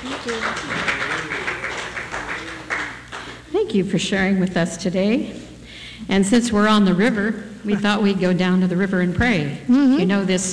Thank you for sharing with us today. And since we're on the river, we thought we'd go down to the river and pray. You know this